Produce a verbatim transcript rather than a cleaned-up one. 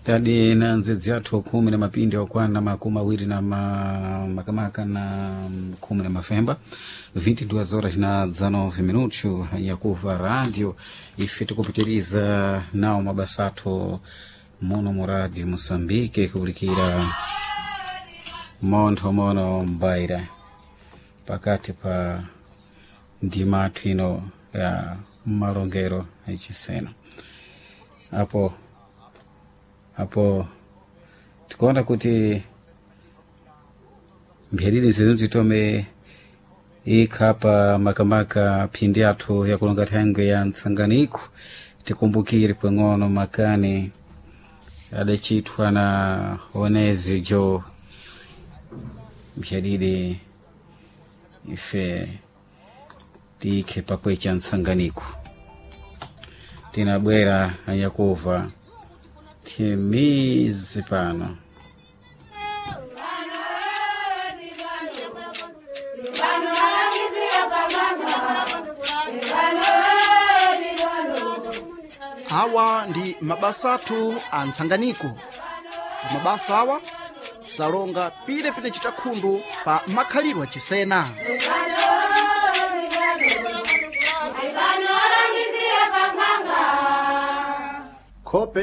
tadi na nzedzi athu kumi na mapindi okwana makumi awiri na ma, makamaka na kumi na mafemba vinte e duas horas na dezenove minutos yakuva rádio ife tikupitiriza nawo mabasa athu mono mu rádio Moçambique kubulikira montho mono mbaira pakati pa ndima athu ino ya malongero aichisena apo apo tikuona kuti mpheriri zinu titome ikhapa makamaka phindi athu yakulonga thangwe ya mtsanganiko tikumbukire pweng'ono makani adachithwa na onezi jo mpheriri ife tikhe pakwecha mtsanganiko tinabwera anyakuva timizi pano awa ndi mabasa athu a mtsanganiko. Mabasa awa salonga pile pine chitakhundu pa makhalidwe achisena. Kope